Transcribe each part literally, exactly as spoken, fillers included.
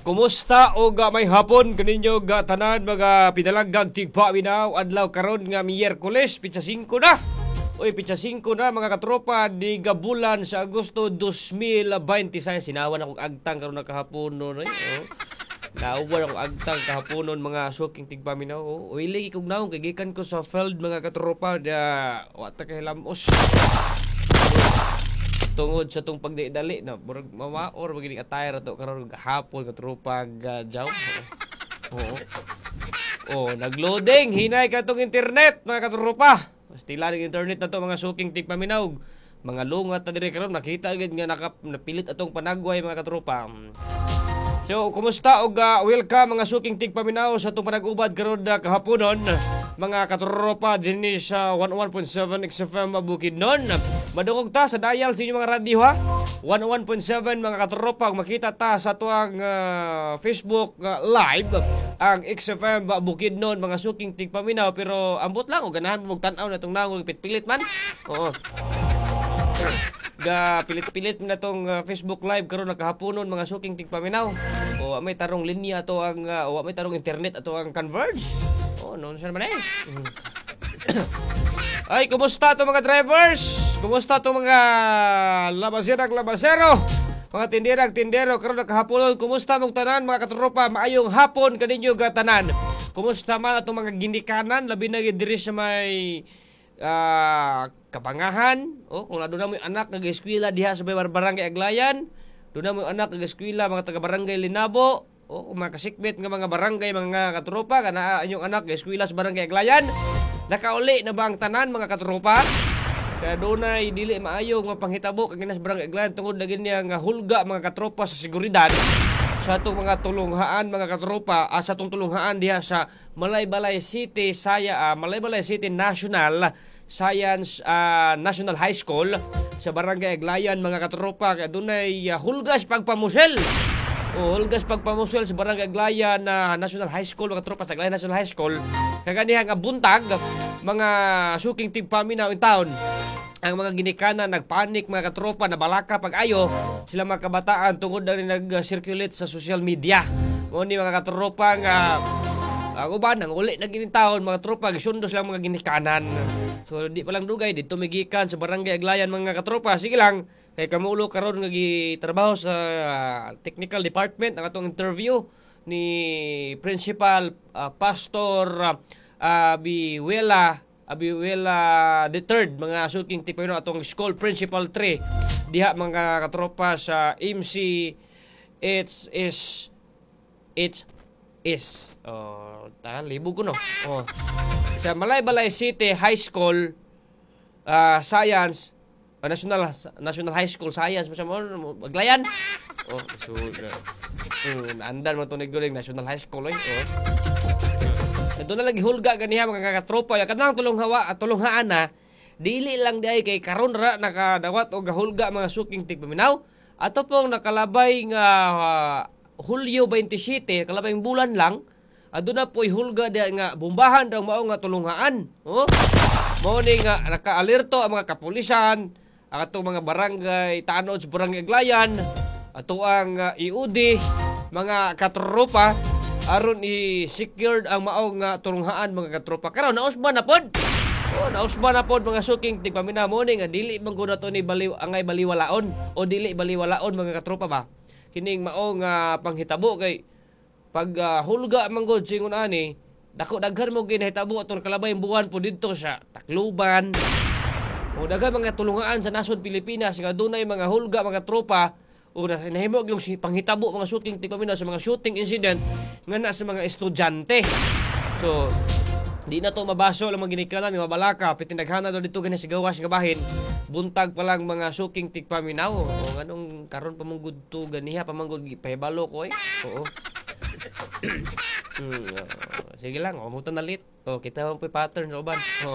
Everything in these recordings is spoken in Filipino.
Kumusta o ga may hapon kaninyo ga tanan mga pinalaggang tigpa minaw adlaw karon nga Miyerkules pitsa singko na. Oy pitsa singko na mga katropa di gabulan sa Agosto dos mil beintiséis. Sinawan akong agtang karon na kahapon no. Oh. Nauwan akong agtang kahaponon mga suking tigpa minaw. Oh. Oy lagi kog naong kay gikan ko sa field mga katropa da wa ta kay lamos. Tungod sa tong pagdidali na murag mamaor maging attire to karon gahapon katropa ga jaw. Oo. Oh, nagloading hinay ka tong internet mga katropa. Pastila ng internet na to mga suking tigpaminaw. Mga lungat na dire karon nakita gid nga nakap napilit atong panagway mga katropa. So, kumusta og uh, welcome mga suking tigpaminaw sa itong panag-ubad karon na kahaponon mga katropa dinhi sa one oh one point seven X F M Bukidnon. Madungog ta sa dial sa inyong mga radio ha. one oh one point seven mga katropa makita ta sa tuang uh, Facebook uh, live ang X F M Bukidnon mga suking tigpaminaw pero ambot lang og ganahan mo tan-aw na tong nangol pilit-pilit man. Oo. Ga pilit-pilit na tong uh, Facebook live karon nakahaponon mga suking tigpaminaw. O may tarong linya ato ang uh, o may tarong internet ato ang Converge. Oh, no sa man eh. Ay, kumusta to mga drivers? Kumusta to mga labasero labasero? Mga tinderang tindero karon nakahaponon. Kumusta mong tanan mga katropa? Maayong hapon kaninyo ga tanan. Kumusta man atong mga ginikanan labi na diri sa may uh, kapangahan, oh, kung doon na mo yung anak nag-eskwela diha sa barangay Aglayan, doon na mo yung anak nag-eskwela mga taga-barangay Linabo, oh, kung mga kasikbit nga mga barangay, mga katropa, kana inyong anak nag-eskwela sa barangay Aglayan, nakauli na ba ang tanan mga katropa? Kaya doon ay dili maayo nga panghitabo kag sa barangay Aglayan tungod na niya nga hulga mga katropa sa seguridad sa itong mga tulunghaan mga katropa, ah, sa itong tulunghaan diha sa Malaybalay City, saya, ah, Malaybalay City National Science uh, National High School sa Barangay Aglayan mga katropa. Kaya doon ay uh, hulgas pagpamusel. O, hulgas pagpamusel sa Barangay Aglayan na uh, National High School mga katropa sa Aglayan National High School. Kaganihan nga buntag mga suking tigpaminaw in town. Ang mga ginikanan nagpanik mga katropa na balaka pag-ayo sila mga kabataan tungod na rin nag-circulate sa social media. Mo ni mga katropa nga ako ba nang uli na ginitaon mga tropa gisundos lang mga ginikanan. So di pa lang dugay dito migikan sa Barangay Aglayan mga katropa. Sige lang kay kamulo karon nga gitrabaho sa uh, technical department ang atong interview ni Principal uh, Pastor uh, Abiwela Abiwela the third mga suking tipo no atong school principal three diha mga katropa sa M C it's is it's is oh ta libog ko no oh sa Malaybalay City High School uh, Science uh, National National High School Science mo sa Aglayan oh so uh, andan mo to ni guring National High School eh oh doon na lagi hulga ganiha mga katropa ya kanang tulong hawa at tulong haan na dili lang di ay kay karon ra nakadawat og hulga mga suking tigpaminaw ato pong nakalabay nga uh, Hulyo twenty-seven, kalabing bulan lang, adto na po'y hulga diya nga bombahan daw mao nga tulunghaan. Oh? Mao ni nga naka-alerto ang mga kapulisan, ang atong mga barangay tanod sa Barangay Aglayan, ato ang uh, I U D, mga katropa, aron i-secured ang mao nga tulunghaan mga katropa. Karon nausban na pod. Oh, nausban na pod mga suking tigpaminaw mo ni nga dili man gud to ni baliw angay baliwalaon o dili baliwalaon mga katropa ba. Kining mao nga panghitabo kay pag uh, hulga man gud singon ani dako daghan mo ginahitabo atong kalabay buwan po didto sa Tacloban o daghan mga tulungaan sa nasod Pilipinas nga dunay mga hulga mga tropa o nahimo yung si panghitabo mga shooting tigpaminaw sa mga shooting incident nga na sa mga estudyante. So di na to mabaso lang mga ginikanan nga balaka pitinaghana daw dito gani sa gawas nga bahin buntag pa lang mga suking tigpaminaw o nganong karon pamanggod to ganiha pamanggod pahibalo ko eh oo hmm, uh, sige lang o mutan nalit o kita mo pa pattern sa uban o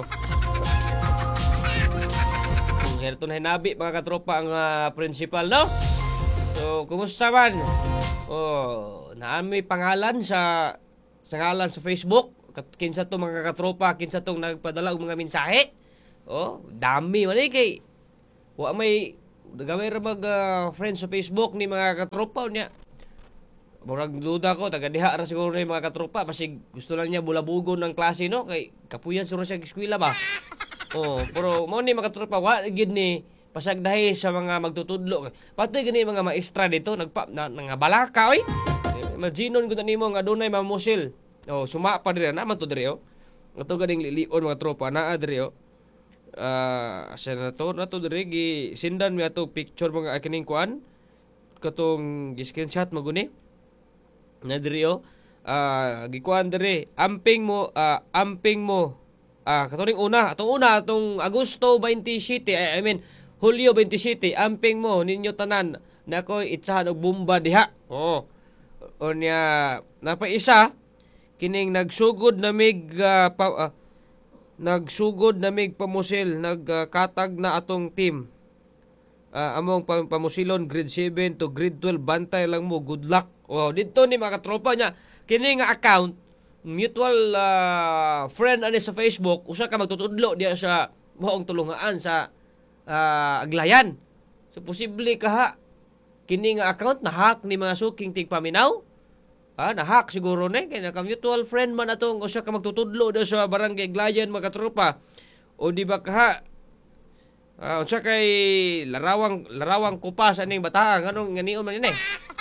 kaya ito na hinabi mga katropa ang uh, principal no so kumusta man o naami pangalan sa sa ngalan sa Facebook kinsa to mga katropa, kinsa tong nagpadala og mga mensahe. Oh, dami man eh kay wa may gamay ra mag uh, friends sa Facebook ni mga katropa niya. murag duda ko taga diha ra siguro ni mga katropa basig gusto lang niya bulabugon ng klase no kay kapuyan siguro siya eskwela ba. Oh, pero mo ni mga katropa wa gid ni pasagdahi sa mga magtutudlo. Pati gani mga maestra dito nagpa na, nga balaka oy. Imaginon ko nimo nga dunay mamusil. Oh, suma pa diri na man to diri oh. Ato ganing lilion mga tropa naa diri oh. Ah, uh, senator na to diri gi sindan mi ato picture mga kining kuan katong gi-screenshot maguni. Na diri oh. Ah, uh, gikuan diri amping mo uh, amping mo ah uh, katuring una atong una atong Agosto twenty-seven I, I mean Hulyo twenty-seven amping mo ninyo tanan nakoy itsahan og bomba diha. Oh. Unya napa isa kining nagsugod na mig uh, pa, uh, nagsugod na mig pamusil nagkatag uh, na atong team. Uh, among pam- pamusilon grade seven to grade twelve bantay lang mo good luck. Oh, dito ni mga katropa niya kini nga account mutual uh, friend ani sa Facebook usa ka magtutudlo diya sa moong tulungaan sa uh, Aglayan. So posible kaha kini nga account na hack ni mga suking tigpaminaw. Ah, na-hack siguro ni kay naka mutual friend man atong usa ka magtutudlo do sa barangay Aglayan mga katropa. O di ba kaha uh, unsa kay larawang larawang kupas aning bataan nganong nganion man ini.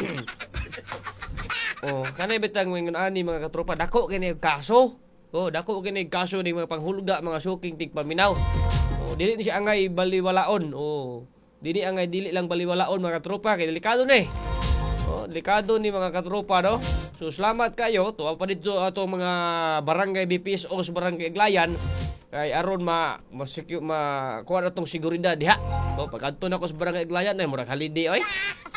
Oh, kanay bitang wingon ani mga katropa dako kini kaso. Oh, dako kini kaso ning mga panghulga mga suking tigpaminaw. Oh, dili ni siya angay baliwalaon. Oh, dili angay dili lang baliwalaon mga katropa kay delikado ni. Oh, delikado ni mga katropa no. So salamat kayo tuwa pa dito ato mga barangay B P S O sa barangay Aglayan kay aron ma masecure ma kuha natong seguridad diha. So pagadto na ko sa barangay Aglayan ay murag holiday oy.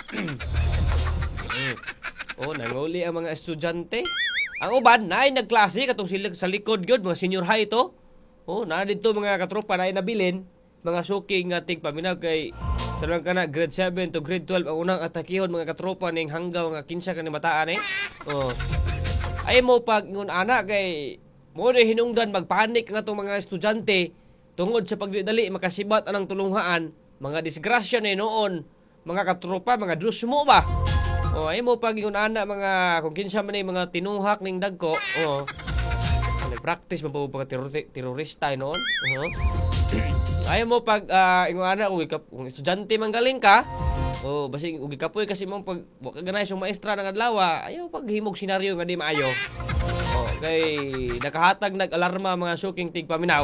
Oh, nanguli ang mga estudyante. Ang uban naay nagklase katong sila sa likod gyud mga senior high to. Oh, na dito mga katropa naay nabilin mga suking nga tigpaminaw kay sarang kana grade seven to grade twelve ang unang atakihon mga katropa ning hanggaw nga kinsa ka ni mataan eh. Oh. Ay mo pag ngun ana kay mo na hinungdan magpanik nga tong mga estudyante tungod sa pagdidali makasibat anang tulunghaan mga disgrasya ni noon mga katropa mga drusmo ba. Oh, ay mo pag ngun ana mga kung kinsa man ni mga tinuhak ning dagko. Oh. Nag-practice man po pag terorista noon. Uh-huh. Ayaw mo pag uh, ingon ana kung estudyante man galing ka o basig ugi kapoy kasi mo pag wa ka ganay sa maestra ng adlaw ayaw pag himog senaryo nga di maayo. Oh, kay nakahatag nag-alarma mga suking tigpaminaw.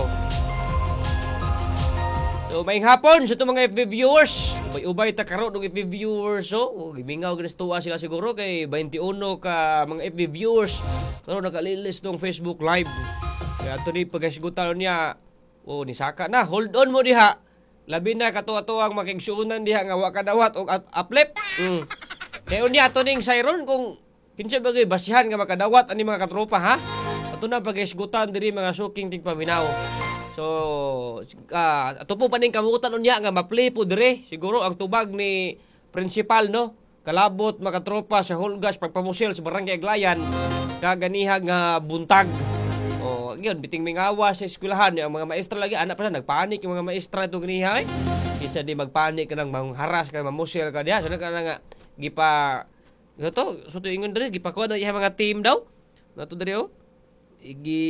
So maayong hapon sa itong mga F B viewers. Ubay-ubay ta karon og F B viewers so oh, gimingaw gid tuwa sila siguro kay twenty-one ka mga F B viewers karon nakalilis tong Facebook live. Kaya ato ni pagasigutan niya oh, ni saka na. Hold on mo diha. Labi na katuwa-tuwang makigsuunan diha nga wa kadawat og uplift. Mm. Kaya unya ato ning siren kung kinsa bagay basihan nga makadawat ani mga katropa ha. Ato na pagisgutan diri mga suking tigpaminaw. So, uh, ato po paning kamutan unya nga ma-play po diri. Siguro ang tubag ni principal no. Kalabot mga katropa sa Hulgas pagpamusil sa barangay Aglayan kaganiha nga buntag. Oh, yun, biting mingawa sa eskwelahan ang mga maestra lagi anak pa na nagpanik yung mga maestra itong ginihay. Kinsa di magpanik ka nang mangharas ka mamusil ka diha. So na nga gipa gato, so tuingon diri gipakuha na iya mga team daw. Nato diri oh. Igi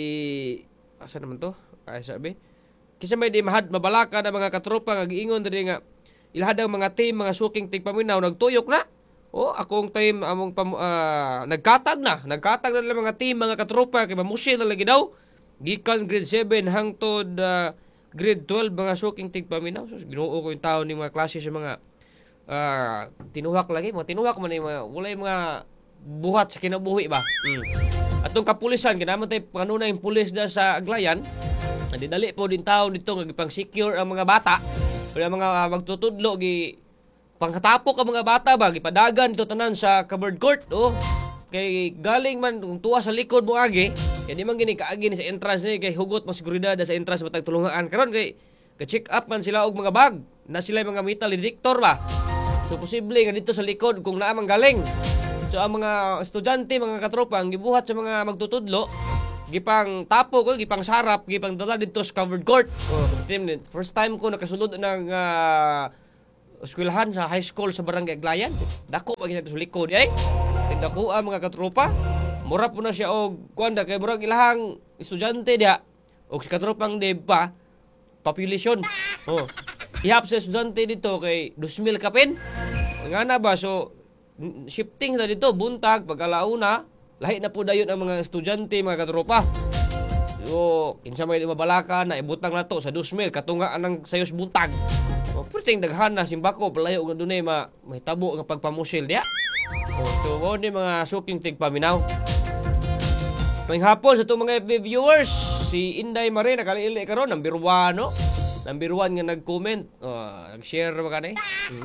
asa naman to? Ay sabi. Kinsa may di mahad mabalaka na mga katropa nga giingon diri nga ilahadang mga team mga suking tigpaminaw nagtuyok na. Oh, akong time among pam, uh, nagkatag na. Nagkatag na lang mga team, mga katropa kay mamusil na lagi daw. Gikan grade seven hangtod uh, grade twelve mga suking tigpaminaw. So Ginoo ko yung taon ni mga klase sa mga uh, tinuhak lagi, mga tinuhak man yung mga walay mga buhat sa kinabuhi ba. Mm. Atong kapulisan kinahanglan tay kanunay pulis da sa Aglayan. Nadidali po din taon dito nga gipang secure ang mga bata. Wala mga magtutudlo gi pangkatapok ang mga bata ba gipadagan ito tanan sa covered court oh kay galing man kung tuwa sa likod mo agi kay di man gini kaagi ni sa entrance ni kay hugot mo seguridad sa entrance matag tulungan karon kay ka-check up man sila og mga bag na sila mga metal detector ba so posible nga dito sa likod kung naa man galing so ang mga estudyante mga katropa ang gibuhat sa mga magtutudlo gipang tapo ko gipang sarap gipang dala dito sa covered court oh first time ko nakasulod ng uh, eskwelahan sa high school sa barangay Aglayan. Dako pag ito sa likod, eh. Tindakuha mga katropa. Mura po na siya og kuanda kay murag ilahang estudyante dia og si katropang Dave pa population. Oh. Ihap sa estudyante dito kay two thousand kapin. Nga na ba so shifting na dito buntag pagkalauna lahi na po dayon ang mga estudyante mga katropa. So, kinsa may mabalaka na ibutang na to sa two thousand katunga anang sayos buntag. O, pwedeng daghan na simbako palayo nga dunay ma mahitabo nga pagpamusil dia. O, so, mo ni mga suking tigpaminaw. Ngayong hapon sa itong mga F B viewers, si Inday Marie nakaliili karon number one, no? Number one nga nag-comment. Uh, nag-share ba ka na eh? Hmm.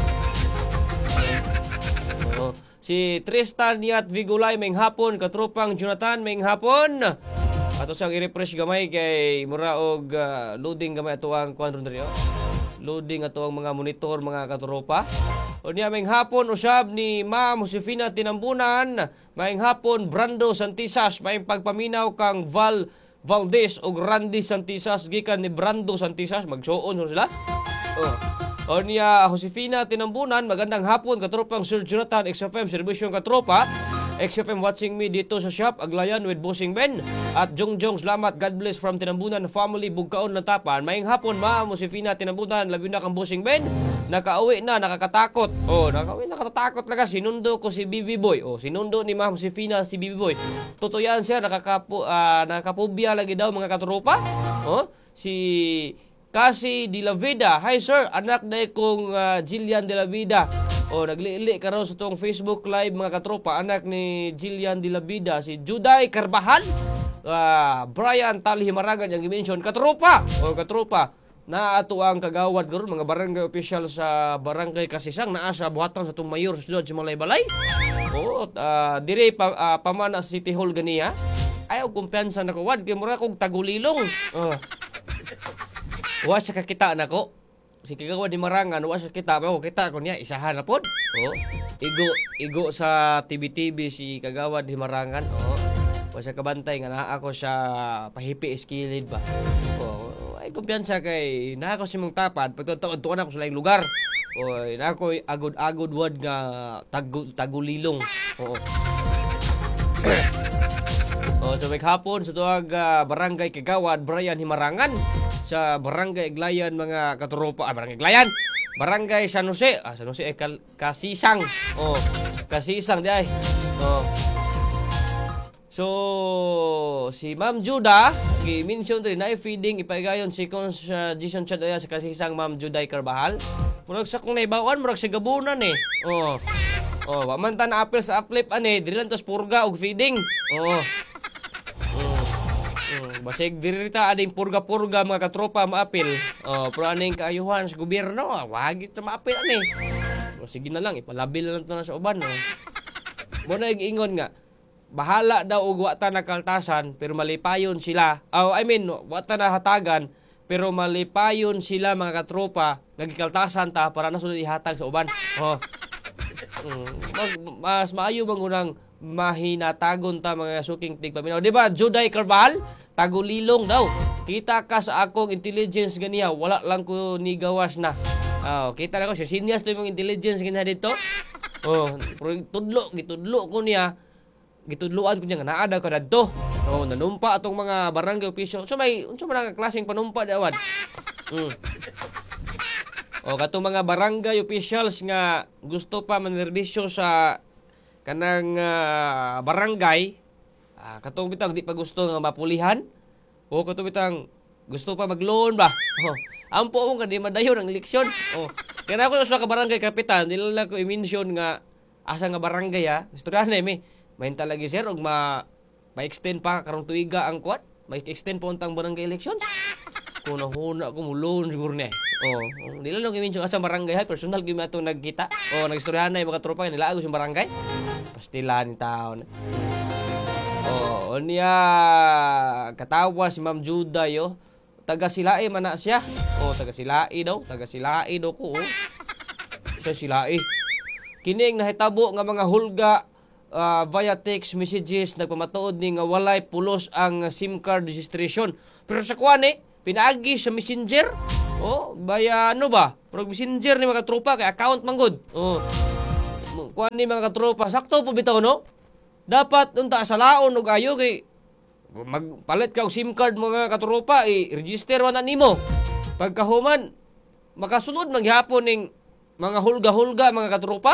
Uh, si Tristan Yat Vigulay mayng hapon, katropang Jonathan mayng hapon. Ato siyang i-refresh gamay kay mura og uh, loading gamay ato ang kuan ron diri. Loading ato ang mga monitor mga katropa. O niya mayng hapon usab ni Ma'am Josefina Tinambunan, mayng hapon Brando Santisas, mayng pagpaminaw kang Val Valdez o Randy Santisas gikan ni Brando Santisas magsuon so sila. Oh. O niya Josefina Tinambunan, magandang hapon katropang Sir Jonathan X F M serbisyong katropa. X F M watching me dito sa shop Aglayan with Bossing Ben at Jong Jong salamat, God bless from Tinambunan family Bugkaon na Tapan. Maying hapon Ma'am Josefina Tinambunan, labi na kang Bossing Ben. Nakauwi na, nakakatakot. Oh, nakauwi nakakatakot talaga. Sinundo ko si Bibi Boy. Oh, sinundo ni Ma'am Josefina si Bibi Boy. Totoo yan siya, nakakapu uh, nakakapubya lagi daw mga katropa. Oh, si Kasi de la Vida. Hi sir, anak na kong uh, Jillian de la Vida. O, naglili ka raw sa itong Facebook Live mga katropa. Anak ni Jillian de la Vida, si Juday Carvajal, uh, Brian Tali Himaragan yung i-mention. Katropa! O, katropa, na ato ang kagawad karon mga barangay official sa Barangay Kasisang naa sa buhatan sa itong mayor sa Lodge Malay-Balay. O, uh, dire pa, uh, pamana sa City Hall ganiya. Ayaw kumpiyansa na ko. Wad, kaya mura kong tagulilong. Uh, Wa siya kakita na ko. Si kagawa di Marangan, wa siya kita. Pero kita ko niya, isahan na po. Oh. Igo, igo sa T V T V si kagawa di Marangan. Oh. Wa siya kabantay nga naa ako siya pahipi iskilid ba. Oh. Ay kumpiyansa kay naa ko si mong tapad. Pagtutuan ako sa laing lugar. Oh, na ako agod-agod wad nga tag tagulilong. Oo. Oh, so hapon sa tuwag uh, Barangay Kagawad, Brian Himarangan sa Barangay Aglayan mga katropa, ah, Barangay Aglayan, Barangay San Jose, ah, San Jose ay Kal- Kasisang. Oh, Kasisang di ay. Oh. So, si Ma'am Juda, i-mention rin na i-feeding ipagayon si Cons uh, Jason Chadaya sa Kasisang Ma'am Juday Carvajal. Murag sa kung naibawan, murag sa gabunan eh. Oh. Oh, wamanta na apel sa uplift ane, dili lang tos purga og feeding. Oh. Basig dirita ading purga-purga mga katropa maapil. Oh, pero aning kaayuhan sa gobyerno, wag ito maapil ani. O sige na lang, ipalabil na lang ito na sa uban. Oh. Muna ingon nga, bahala daw og wa ta nakaltasan pero malipayon sila. Oh, I mean, wa ta nahatagan pero malipayon sila mga katropa, nagikaltasan ta para nasunod ihatag sa uban. Oh. Mm, mas, mas maayo bang unang mahinatagon ta mga suking tigpaminaw. Di ba, Juday Carvajal? Tagulilong daw. Kita ka sa akong intelligence ganiya, wala lang ko ni gawas na. Oh, kita na ko siya sinyas to yung intelligence ganiya dito. Oh, tudlo, gitudlo ko niya. Gitudloan ko niya nga naada ko dadto. Oh, nanumpa atong mga barangay official. So may unsa man ang klaseng panumpa dawan. Mm. O katong mga barangay officials nga gusto pa manerbisyo sa kanang uh, barangay, uh, katong bitang di pa gusto nga mapulihan, o katong bitang gusto pa mag-loan ba. Oh, ampo mo nga di madayon ang eleksyon. Oh, kaya ako sa ka barangay kapitan, dili lang ko i-mention nga asa nga barangay ha. Istorya na mi. Mahin talagi sir og ma ma-extend pa karong tuiga ang kwat. May-extend pa untang barangay elections. Kung nahuna ko mo loan siguro niya. Oh, dili lang i-mention asa barangay ha, personal gyud ato nagkita. Oh, nagistoryahan na yung mga tropa nila agos yung barangay. Pastilan ni taon. Oh, niya katawa si Ma'am Juda yo. Taga Silai man na siya. Oh, taga Silai daw, taga Silai daw ko. Oh. Sa Silai. Kining nahitabo nga mga hulga uh, via text messages nagpamatuod ni nga walay pulos ang SIM card registration. Pero sa kuan eh, pinaagi sa Messenger. Oh, via ano ba? Pero Messenger ni mga tropa kay account man gud. Oh. kuan ni mga katropa, sakto po bitaw no. Dapat unta sa laon og ayo kay magpalit ka og SIM card mga katropa, i-register man na nimo. Pagkahuman makasunod maghapon ning mga hulga-hulga mga katropa.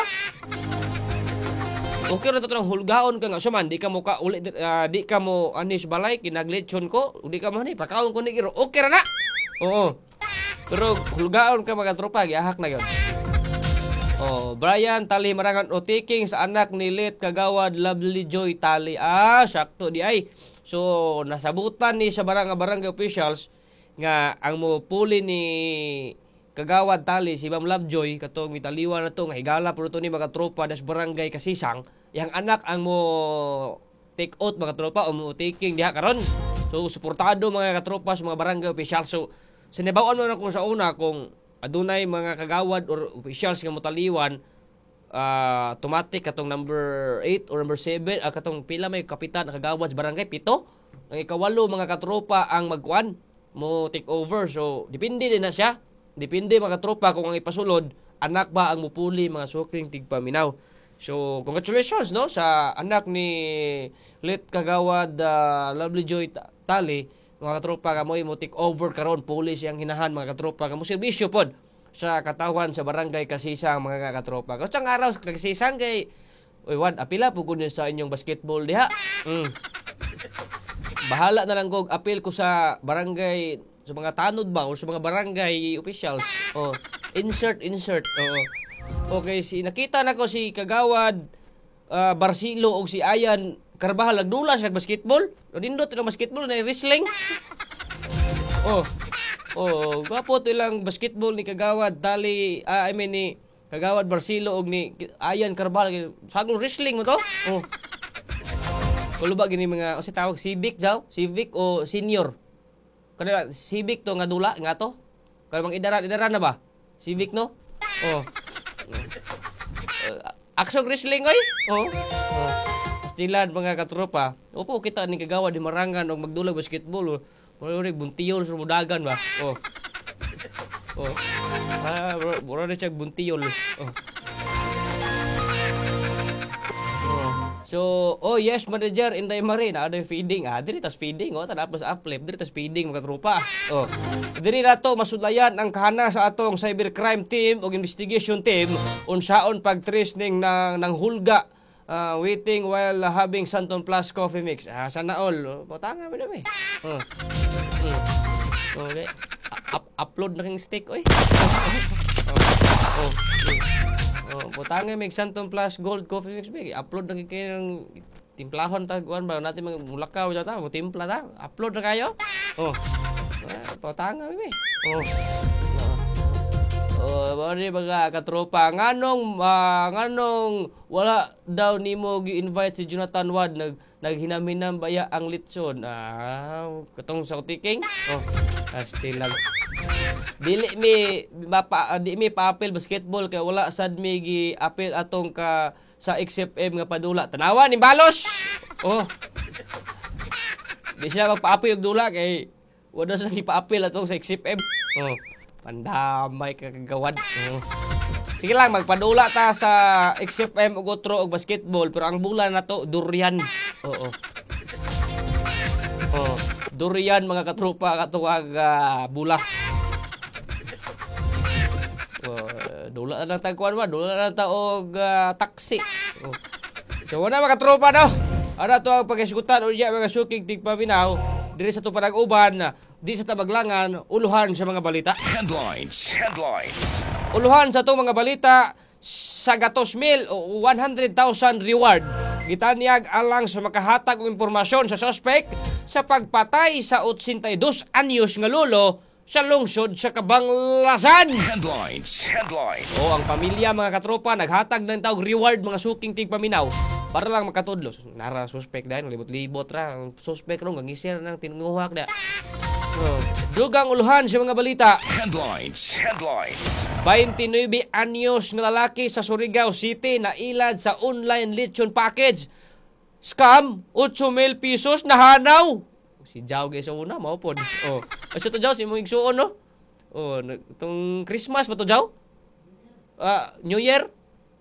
Okay ra to ng hulgaon ka nga suman di ka mo ka uli uh, di ka mo anis balay kinaglechon ko di ka mo ni pakaon ko ni giro okay ra na. Oo. Pero hulgaon ka mga tropa giahak na gyud. Oh, Brian Tali Marangan o taking sa anak ni Lit Kagawad Lovely Joy Tali. Ah, sakto di ay. So nasabutan ni sa barangay barangay officials nga ang mo puli ni Kagawad Tali si Ma'am Lovejoy katong mitaliwan na to nga higala puro to ni mga tropa das barangay Kasisang yang anak ang mo take out mga tropa o mo taking diha karon. So suportado mga katropa sa mga barangay officials. So sinibawan mo na ko sa una kung adunay mga kagawad or officials nga motaliwan uh, automatic katong number eight or number seven uh, katong pila may kapitan kagawad sa barangay pito ang ikawalo mga katropa ang magkuan mo take over. So depende din na siya. Depende mga tropa kung ang ipasulod, anak ba ang mupuli mga sukling tigpaminaw. So, congratulations no sa anak ni Lit Kagawad uh, Lovely Joy Tali, mga katropa ka mo mo take over karon puli siyang hinahan mga katropa ka mo serbisyo pod sa katawan sa barangay Kasisang mga katropa. Kasi ang araw sa Kasisang kay oy wad apila po kuno sa inyong basketball diha. Mm. Bahala na lang kog apil ko sa barangay sa mga tanod ba o sa mga barangay officials. Oh, insert insert. Oo. Okay, si nakita na ko si Kagawad uh, Barsilo og si Ayan Carbajal nagdula sa basketball. Nindot ng basketball na wrestling. Oh. Oh, gwapo to lang basketball ni Kagawad Tali, ah, I mean ni Kagawad Barsilo og ni Ayan Carbajal. Sagol wrestling mo to. Oh. Kulo ba gini mga o si tawag civic jaw, civic o senior. Kada civic to nga dula nga to. Kada mang idaran idaran na ba? Civic no? Oh. Uh, aksong wrestling oy. Oh. Oh. Stilan mga katropa. Opo kita ni Kagawad di Marangan og magdulag basketball. Wala rin buntiyon sa mudagan ba? Oh. Oh. Ah, wala rin siya buntiyon. Oh. So, oh yes, manager, Inday Marin, ada feeding. Ah, diri tas feeding, oh, tapos uplift, diri tas feeding mga tropa. Oh. Diri nato masudlayan ang kahana sa atong cybercrime team ug investigation team unsaon pag-trace ning nang, nang hulga uh, waiting while uh, having Santon Plus coffee mix. Ah, sana all. Botanga mi dami. Oh. Hmm. Okay. Up upload na king stick oy. Oh. Oh. Oh, butangay mig Santon Plus Gold Coffee Mix big. Upload na kayo ng timplahon ta kuan ba natin mga mulakaw ta, mo timpla ta. Upload na kayo. Oh. Butangay mi. Oh. Oh, bari baga katropa nganong uh, nganong wala daw nimo gi-invite si Jonathan Wad nag naghinam-hinam baya ang litson. Ah, katong sa tiking. Oh. Asti lang. Dili mi mapa di mi paapil basketball kay wala sad mi gi apil atong ka sa X F M nga padula. Tanawa ni Balos. Oh. Di siya magpaapil og dula kay wala sa ipaapil atong sa X F M. Oh. Pandamay ka kagawad. Oh. Sige lang magpadula ta sa X F M og otro og basketball pero ang bulan na to durian. Oo. Oh. Durian mga katropa katuwag uh, bula. Uh, dula na tagkuan ba? Dula na ta og uh, taxi. Oh. So wala mga tropa daw. Ara to ang pagkasigutan o mga suking tigpaminaw diri sa to panag-uban di sa tabaglangan uluhan sa mga balita. Headlines. Headlines. Uluhan sa to mga balita sa gatos mil o one hundred thousand reward. Gitanyag alang sa makahatag og impormasyon sa suspect sa pagpatay sa eighty-two anyos nga lolo sa lungsod sa Kabanglasan. Headlines. Headlines. O ang pamilya mga katropa naghatag ng tawag reward mga suking tigpaminaw para lang makatudlo. Nara suspect dahil libot-libot ra ang suspect ron gangisir nang tinunguhak na. Oh. Dugang uluhan sa mga balita. Headlines. Headlines. twenty-nine anyos nga lalaki sa Surigao City na ilad sa online lechon package. Scam, eight mil pesos nahanaw. Si Jao guys sa una, maupod. Oh. Asa to Jao, si mong igsuon, no? Oh, itong Christmas ba to Jao? Ah, New Year?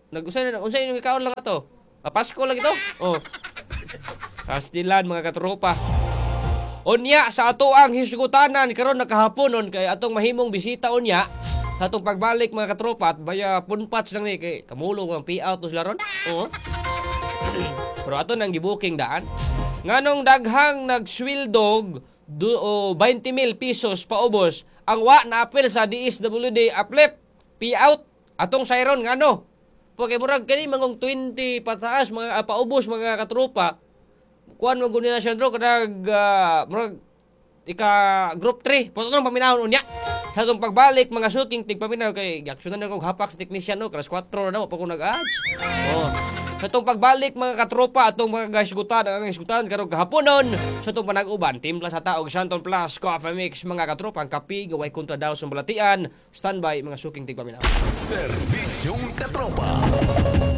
Nag-usay na, unsay yung ikaon lang ato. Ah, Pasko lang ito. Oh. Kastilan mga katropa. Unya sa ato ang hisgutanan karon nakahaponon kay atong mahimong bisita unya sa atong pagbalik mga katropa at baya punpats lang ni kay kamulong ang payout to sila ron. Oo. Pero ato nang gibuking daan. Nganong daghang nagswildog do o twenty mil pesos paubos ang wa na apil sa D S W D uplift payout atong sayron ngano. Pagkay murag kani mangong twenty pataas mga uh, paubos mga katropa. Kuan mo guni na siya dro kadag uh, murag ika group three puto nang paminahon unya sa atong pagbalik mga shooting tig paminaw kay aksyonan na kog hapak sa technician no class four na mo pa ko nag-ads. Oh. Sa atong pagbalik mga katropa atong mga gasgutan ang gasgutan karong gahaponon sa atong panag-uban timpla sa taog Shanton Plus Coffee Mix mga katropa ang kapi gaway kontra daw sa balatian standby mga shooting tig paminaw. Serbisyong katropa.